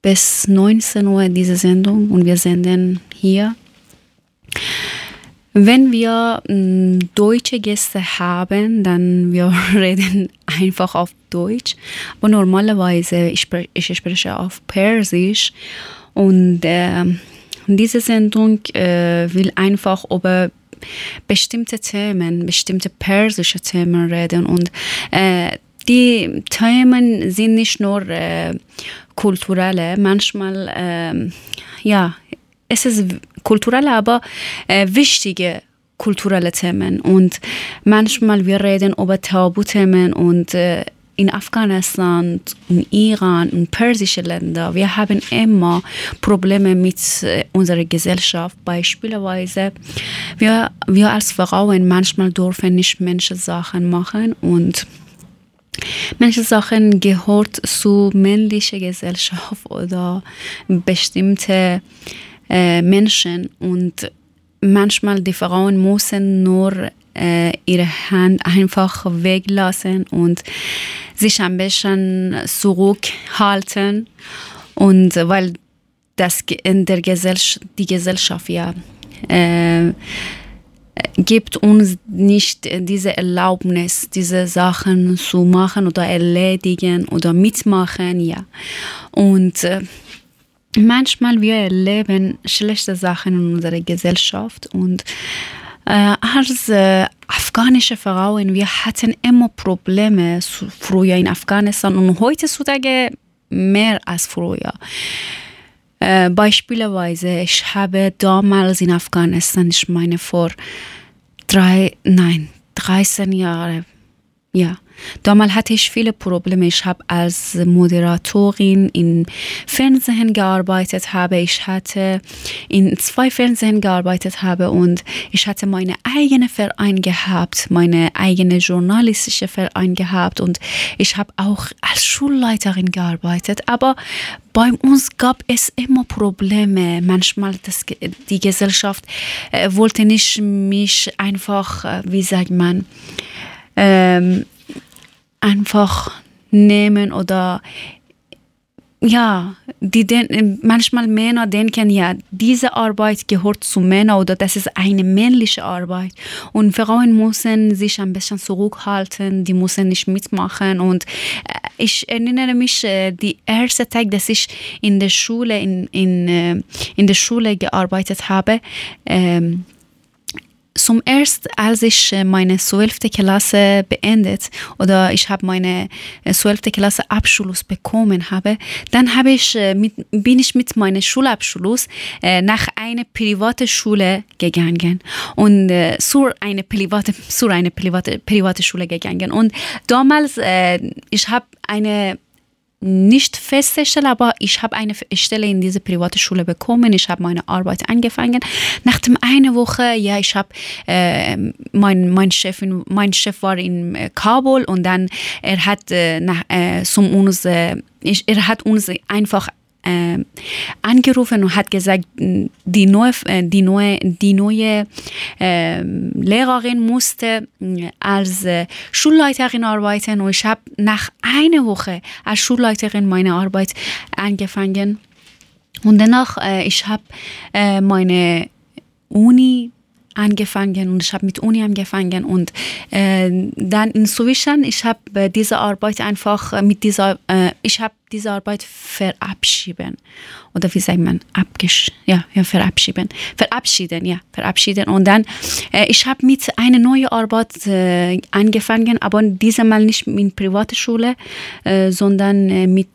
bis 19 Uhr diese Sendung und wir senden hier. Wenn wir deutsche Gäste haben, dann wir reden einfach auf Deutsch. Aber normalerweise ich spreche auf Persisch und diese Sendung will einfach über bestimmte Themen, bestimmte persische Themen reden und die Themen sind nicht nur kulturelle, manchmal es ist kulturelle, aber wichtige kulturelle Themen und manchmal wir reden über Tabuthemen und in Afghanistan, in Iran, in persische Länder, wir haben immer Probleme mit unserer Gesellschaft. Beispielsweise, wir als Frauen manchmal dürfen nicht manche Sachen machen und manche Sachen gehört zu männlicher Gesellschaft oder bestimmte Menschen und manchmal die Frauen müssen nur ihre Hand einfach weglassen und sich ein bisschen zurückhalten und weil das in der die Gesellschaft gibt uns nicht diese Erlaubnis, diese Sachen zu machen oder erledigen oder mitmachen, und manchmal wir erleben schlechte Sachen in unserer Gesellschaft und als afghanische Frauen, wir hatten immer Probleme früher in Afghanistan und heutzutage mehr als früher. Beispielsweise, ich habe damals in Afghanistan, ich meine vor 13 Jahren, damals hatte ich viele Probleme. Ich habe als Moderatorin im Fernsehen gearbeitet, ich hatte in 2 Fernsehen gearbeitet und ich hatte meine eigene Verein gehabt, meine eigene journalistische Verein gehabt und ich habe auch als Schulleiterin gearbeitet, aber bei uns gab es immer Probleme. Manchmal die Gesellschaft wollte nicht mich einfach, einfach nehmen oder manchmal Männer denken, diese Arbeit gehört zu Männern oder das ist eine männliche Arbeit und Frauen müssen sich ein bisschen zurückhalten, die müssen nicht mitmachen und ich erinnere mich, die erste Tag, dass ich in der Schule in der Schule gearbeitet habe, zum ersten, als ich meine 12. Klasse beendet oder ich habe meine 12. Klasse Abschluss bekommen habe, dann bin ich mit meinem Schulabschluss nach einer privaten Schule gegangen und zur eine private Schule gegangen und damals ich habe eine nicht feste Stelle, aber ich habe eine Stelle in dieser privaten Schule bekommen. Ich habe meine Arbeit angefangen. Nach einer Woche, ich habe mein Chef war in Kabul und dann er hat uns einfach angerufen und hat gesagt, die neue Lehrerin musste als Schulleiterin arbeiten und ich habe nach einer Woche als Schulleiterin meine Arbeit angefangen und danach ich habe meine Uni angefangen und ich habe mit Uni angefangen und dann inzwischen ich habe diese Arbeit einfach ich habe diese Arbeit verabschieden oder wie sagt man verabschieden und dann ich habe mit einer neuen Arbeit angefangen, aber diesmal nicht in private Schule, sondern mit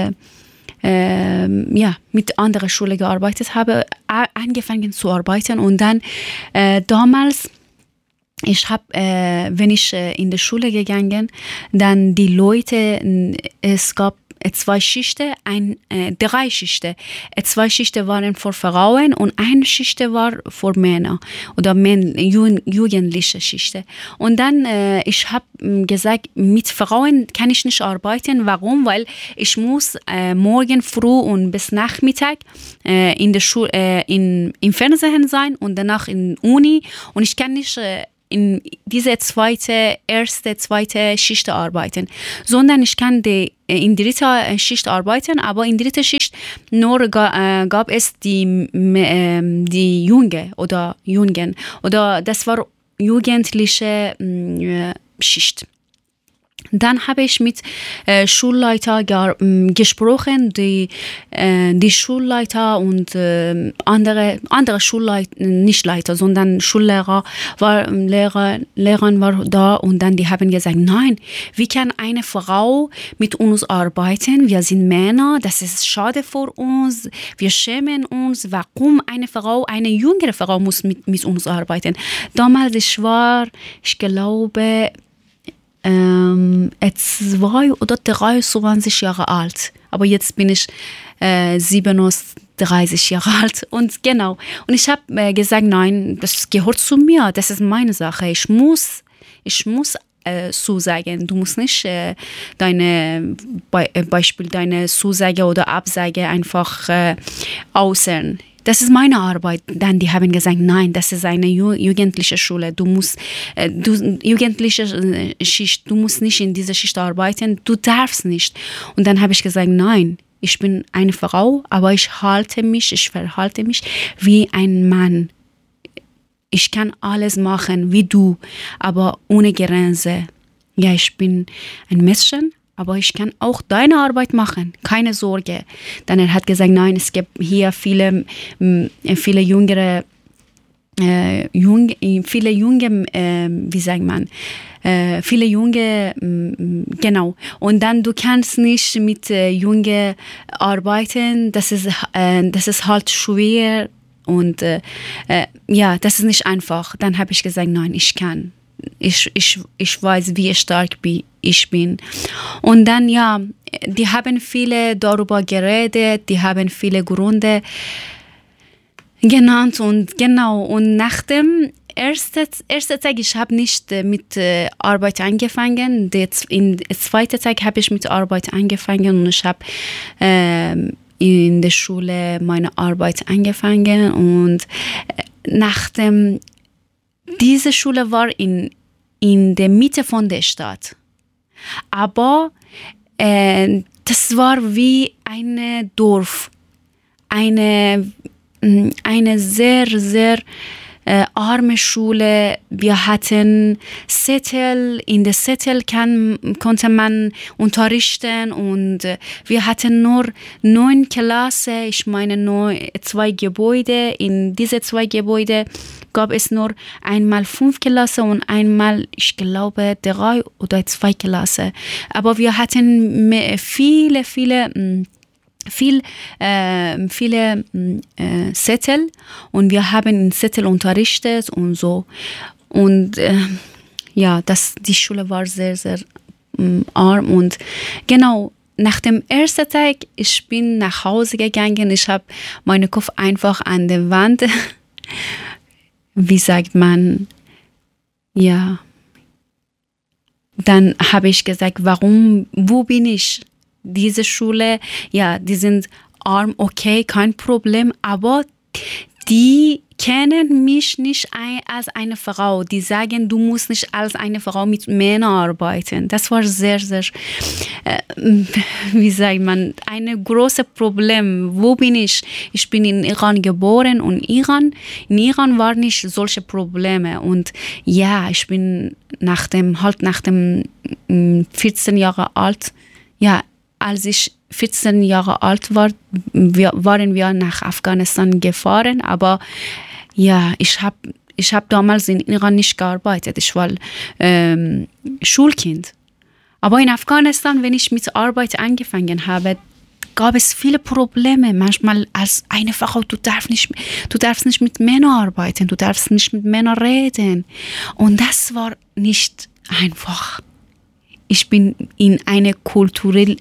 anderer Schule gearbeitet habe, angefangen zu arbeiten und dann damals ich habe, wenn ich in die Schule gegangen, dann die Leute, es gab 2 Schichten, 3 Schichten. 2 Schichten waren für Frauen und 1 Schicht war für Männer oder jugendliche Schichten. Und dann, ich habe gesagt, mit Frauen kann ich nicht arbeiten. Warum? Weil ich muss morgen früh und bis Nachmittag in der Schule, im Fernsehen sein und danach in Uni und ich kann nicht in diese erste, zweite Schicht arbeiten, sondern ich kann in dritter Schicht arbeiten, aber in dritter Schicht nur gab es die Junge oder Jungen oder das war jugendliche Schicht. Dann habe ich mit Schulleiter gesprochen, die Schulleiter und andere Schulleiter, nicht Leiter, sondern Schullehrer, Lehrern war da und dann die haben gesagt, nein, wie kann eine Frau mit uns arbeiten? Wir sind Männer, das ist schade für uns, wir schämen uns, warum eine jüngere Frau muss mit uns arbeiten? Damals ich glaube, 2 oder 23 Jahre alt. Aber jetzt bin ich 37 Jahre alt. Und genau. Und ich habe gesagt, nein, das gehört zu mir. Das ist meine Sache. Ich muss zusagen. Du musst nicht deine Zusage oder Absage einfach äußern. Das ist meine Arbeit. Dann die haben gesagt, nein, das ist eine jugendliche Schule. Du musst jugendliche Schicht, du musst nicht in dieser Schicht arbeiten. Du darfst nicht. Und dann habe ich gesagt, nein, ich bin eine Frau, aber ich verhalte mich wie ein Mann. Ich kann alles machen wie du, aber ohne Grenze. Ja, ich bin ein Mädchen. Aber ich kann auch deine Arbeit machen, keine Sorge. Dann er hat gesagt, nein, es gibt hier viele jüngere, wie sagt man, viele junge, genau. Und dann du kannst nicht mit Jungen arbeiten, das ist halt schwer und ja, das ist nicht einfach. Dann habe ich gesagt, nein, ich kann. Ich weiß, wie stark ich bin. Und dann, ja, die haben viele darüber geredet, die haben viele Gründe genannt und genau. Und nach dem ersten Tag, ich habe nicht mit Arbeit angefangen. Im zweiten Tag habe ich mit Arbeit angefangen und ich habe in der Schule meine Arbeit angefangen und diese Schule war in der Mitte von der Stadt. Aber das war wie ein Dorf. Eine sehr, sehr arme Schule. Wir hatten Zettel. In der Zettel konnte man unterrichten und wir hatten nur 9 Klassen. Ich meine 2 Gebäude. In diese 2 Gebäude gab es nur einmal 5 Klassen und einmal, ich glaube, 3 oder 2 Klassen. Aber wir hatten viele Zettel und wir haben in Zettel unterrichtet und so. Und ja, die Schule war sehr, sehr arm und genau. Nach dem ersten Tag, ich bin nach Hause gegangen, ich habe meinen Kopf einfach an der Wand, wie sagt man, ja. Dann habe ich gesagt, wo bin ich? Diese Schule, ja, die sind arm, okay, kein Problem, aber die kennen mich nicht als eine Frau. Die sagen, du musst nicht als eine Frau mit Männern arbeiten. Das war sehr, sehr, wie sagt man, ein großes Problem. Wo bin ich? Ich bin in Iran geboren und in Iran waren nicht solche Probleme. Und ja, ich bin nach dem 14 Jahre alt, ja, als ich 14 Jahre alt war, waren wir nach Afghanistan gefahren, aber ja, ich hab damals in Iran nicht gearbeitet, ich war Schulkind. Aber in Afghanistan, wenn ich mit Arbeit angefangen habe, gab es viele Probleme. Manchmal als eine Frau, du darfst nicht mit Männern arbeiten, du darfst nicht mit Männern reden. Und das war nicht einfach. Ich bin in eine kulturelle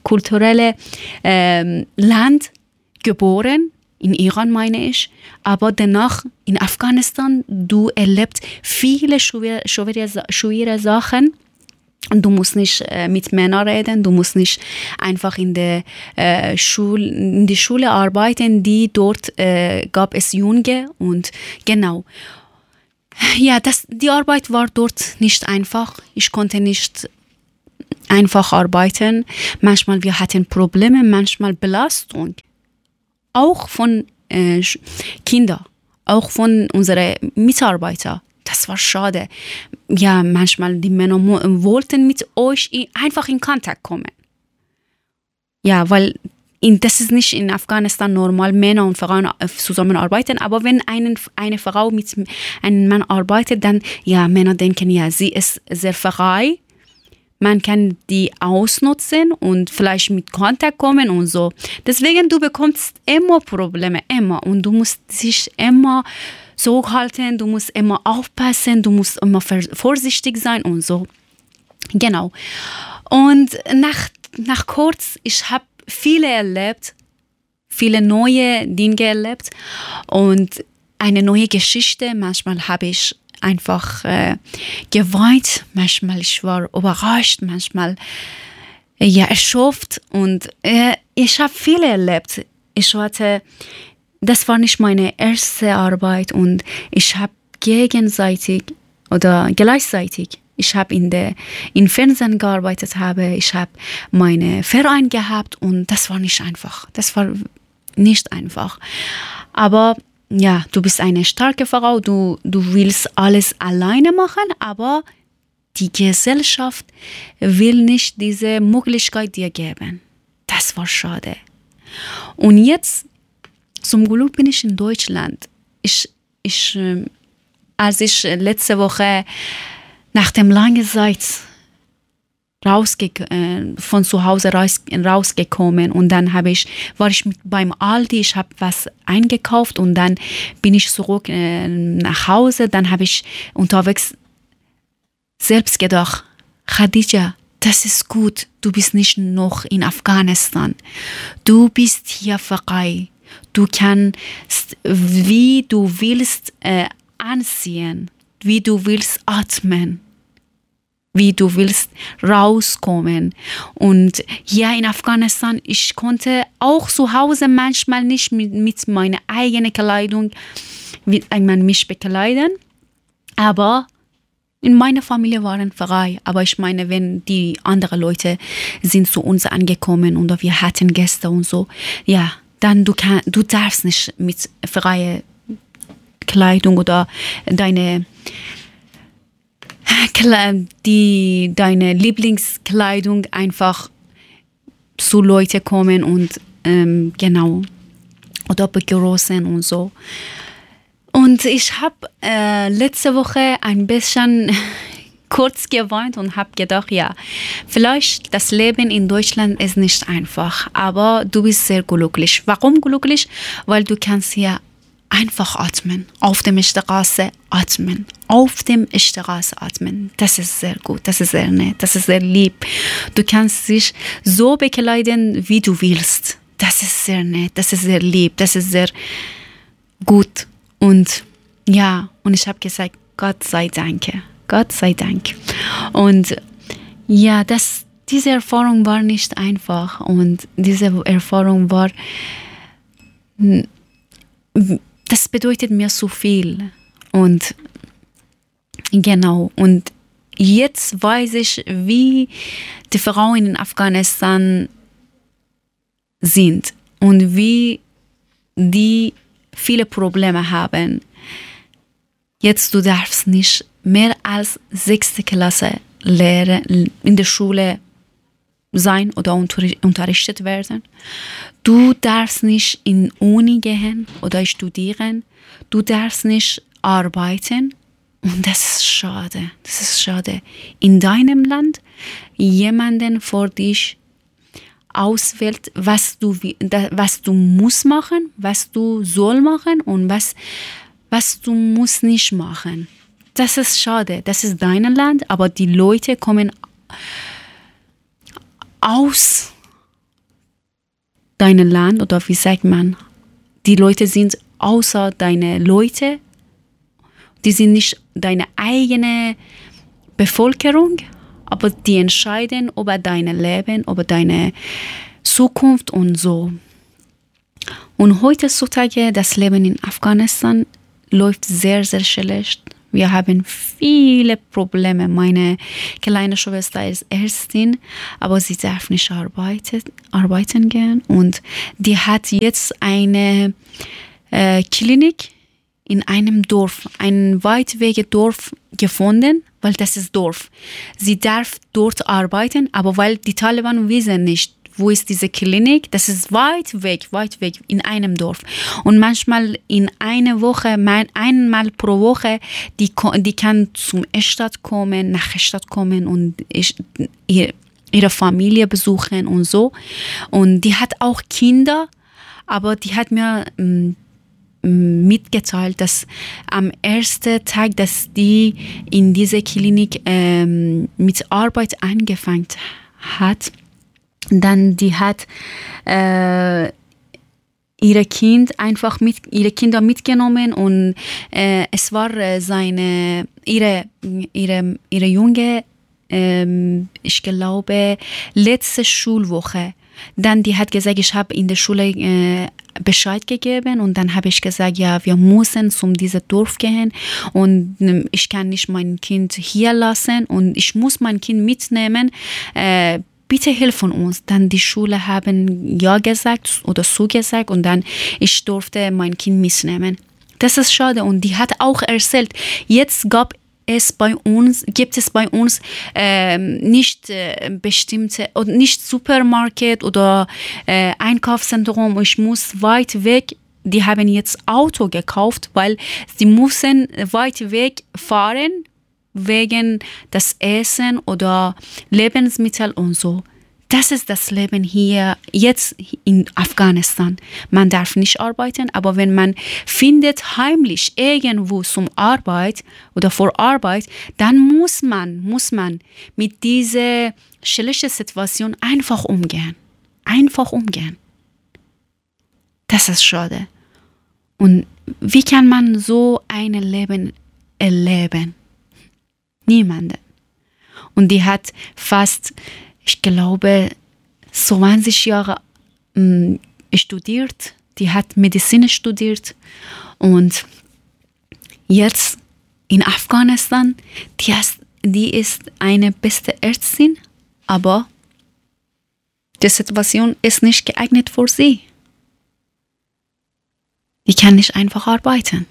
Land geboren, in Iran meine ich, aber danach in Afghanistan, du erlebst viele schwere Sachen. Du musst nicht mit Männern reden, du musst nicht einfach in der Schule arbeiten, dort gab es Junge und genau. Ja, die Arbeit war dort nicht einfach. Ich konnte nicht einfach arbeiten. Manchmal wir hatten Probleme, manchmal Belastung. Auch von Kindern, auch von unseren Mitarbeitern. Das war schade. Ja, manchmal die Männer wollten mit euch einfach in Kontakt kommen. Ja, weil das ist nicht in Afghanistan normal, Männer und Frauen zusammenarbeiten, aber wenn eine Frau mit einem Mann arbeitet, dann, ja, Männer denken, ja, sie ist sehr frei, man kann die ausnutzen und vielleicht mit Kontakt kommen und so. Deswegen, du bekommst immer Probleme, immer, und du musst dich immer zurückhalten, du musst immer aufpassen, du musst immer vorsichtig sein und so. Genau. Und nach kurz, ich habe viele erlebt, viele neue Dinge erlebt und eine neue Geschichte. Manchmal habe ich einfach geweint, manchmal ich war überrascht, manchmal erschöpft und ich habe viele erlebt. Das war nicht meine erste Arbeit und ich habe gleichzeitig ich habe in Fernsehen gearbeitet, ich habe meinen Verein gehabt und das war nicht einfach. Das war nicht einfach. Aber ja, du bist eine starke Frau, du willst alles alleine machen, aber die Gesellschaft will nicht diese Möglichkeit dir geben. Das war schade. Und jetzt, zum Glück bin ich in Deutschland. Als ich letzte Woche nach dem langen Zeit von zu Hause rausgekommen und dann war ich beim Aldi, ich habe was eingekauft und dann bin ich zurück nach Hause, dann habe ich unterwegs selbst gedacht, Khadija, das ist gut, du bist nicht noch in Afghanistan, du bist hier frei, du kannst, wie du willst, anziehen, wie du willst atmen, wie du willst rauskommen. Und hier in Afghanistan, ich konnte auch zu Hause manchmal nicht mit meiner eigenen Kleidung mich bekleiden, aber in meiner Familie waren frei. Aber ich meine, wenn die anderen Leute sind zu uns angekommen oder wir hatten Gäste und so, ja, dann du darfst nicht mit freier Kleidung oder deine Lieblingskleidung einfach zu Leute kommen und genau, oder begrüßen und so. Und ich habe letzte Woche ein bisschen kurz geweint und habe gedacht, ja, vielleicht das Leben in Deutschland ist nicht einfach, aber du bist sehr glücklich. Warum glücklich? Weil du kannst hier einfach atmen, auf der Straße atmen, Das ist sehr gut, das ist sehr nett, das ist sehr lieb. Du kannst dich so bekleiden, wie du willst. Das ist sehr nett, das ist sehr lieb, das ist sehr gut. Und ja, und ich habe gesagt, Gott sei Dank. Und ja, diese Erfahrung war nicht einfach und diese Erfahrung war, das bedeutet mir so viel. Und genau, und jetzt weiß ich, wie die Frauen in Afghanistan sind und wie die viele Probleme haben. Jetzt, du darfst nicht mehr als 6. Klasse in der Schule sein oder unterrichtet werden. Du darfst nicht in Uni gehen oder studieren. Du darfst nicht arbeiten. Und das ist schade. Das ist schade. In deinem Land jemanden vor dich auswählt, was du musst machen, was du soll machen und was du musst nicht machen. Das ist schade. Das ist dein Land, aber die Leute kommen aus deinem Land, oder wie sagt man, die Leute sind außer deine Leute, die sind nicht deine eigene Bevölkerung, aber die entscheiden über dein Leben, über deine Zukunft und so. Und heutzutage, das Leben in Afghanistan läuft sehr, sehr schlecht. Wir haben viele Probleme. Meine kleine Schwester ist Ärztin, aber sie darf nicht arbeiten gehen. Und die hat jetzt eine Klinik in einem Dorf, ein weitweges Dorf gefunden, weil das ist Dorf. Sie darf dort arbeiten, aber weil die Taliban wissen nicht, wo ist diese Klinik, das ist weit weg in einem Dorf. Und manchmal in einer Woche, einmal pro Woche, die kann zum Stadt kommen, nach Stadt kommen und ihre Familie besuchen und so. Und die hat auch Kinder, aber die hat mir mitgeteilt, dass am ersten Tag, dass die in dieser Klinik mit Arbeit angefangen hat, dann die hat ihre Kinder mitgenommen und es war ihre junge, ich glaube, letzte Schulwoche. Dann die hat gesagt, ich habe in der Schule Bescheid gegeben und dann habe ich gesagt, ja, wir müssen zu diesem Dorf gehen und ich kann nicht mein Kind hier lassen und ich muss mein Kind mitnehmen. Bitte hilf uns. Dann die Schule haben ja gesagt oder zugesagt und dann ich durfte mein Kind mitnehmen. Das ist schade und die hat auch erzählt, jetzt gibt es bei uns nicht bestimmte oder nicht Supermarkt oder Einkaufszentrum. Ich muss weit weg. Die haben jetzt Auto gekauft, weil sie müssen weit weg fahren wegen das Essen oder Lebensmittel und so. Das ist das Leben hier jetzt in Afghanistan. Man darf nicht arbeiten, aber wenn man findet heimlich irgendwo zum Arbeit oder vor Arbeit, dann muss man mit dieser schlechten Situation einfach umgehen. Das ist schade. Und wie kann man so ein Leben erleben? Niemanden. Und die hat fast, ich glaube, 20 Jahre studiert. Die hat Medizin studiert. Und jetzt in Afghanistan, die ist eine beste Ärztin, aber die Situation ist nicht geeignet für sie. Die kann nicht einfach arbeiten.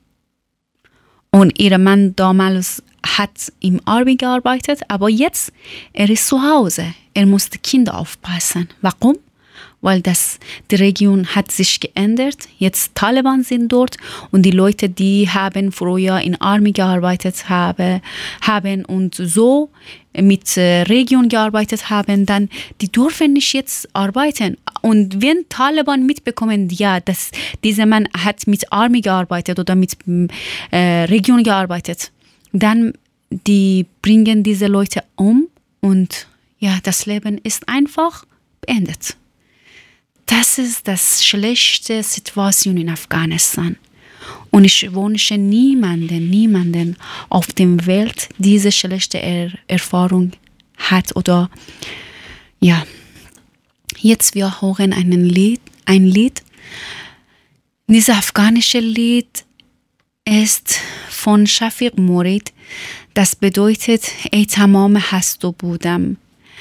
Und ihr Mann damals hat im Army gearbeitet, aber jetzt er ist zu Hause. Er muss die Kinder aufpassen. Warum? Weil die Region hat sich geändert. Jetzt Taliban sind dort und die Leute, die haben früher in Army gearbeitet haben und so mit Region gearbeitet haben, dann die dürfen nicht jetzt arbeiten. Und wenn Taliban mitbekommen, ja, dass dieser Mann hat mit Army gearbeitet oder mit Region gearbeitet, dann die bringen diese Leute um und ja, das Leben ist einfach beendet. Das ist das schlechte Situation in Afghanistan. Und ich wünsche niemanden auf der Welt diese schlechte Erfahrung hat oder ja. Jetzt wir hören ein Lied. Dieses afghanische Lied ist von Shafiq Morid. Das bedeutet, ey tamam hast du Budam.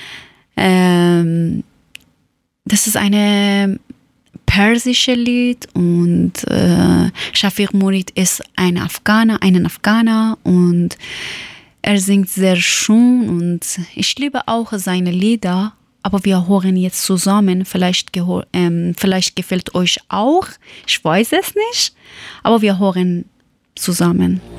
Das ist eine persische Lied und Shafiq Morid ist ein Afghaner und er singt sehr schön und ich liebe auch seine Lieder, aber wir hören jetzt zusammen, vielleicht gefällt euch auch, ich weiß es nicht, aber wir hören zusammen.